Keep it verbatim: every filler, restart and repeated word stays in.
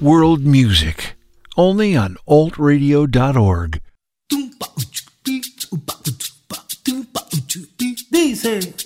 World music, only on alt radio dot org. Dice